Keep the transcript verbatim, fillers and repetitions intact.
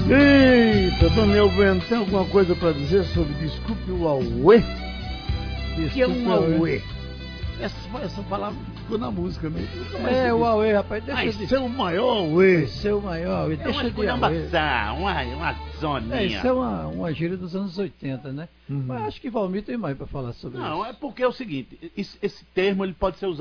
Eita, Daniel Bueno, tem alguma coisa para dizer sobre Desculpe o Auê? O que é um Auê? Essa, essa palavra ficou na música mesmo. É, o Auê, rapaz, deixa Vai de... ser o maior Auê. Vai ser o maior Auê, É deixa uma de esculhambação, uma, uma zoninha. É, isso é uma, uma gíria dos anos oitenta, né? Uhum. Mas acho que Valmir tem mais para falar sobre Não, isso. é porque é o seguinte, esse, esse termo ele pode ser usado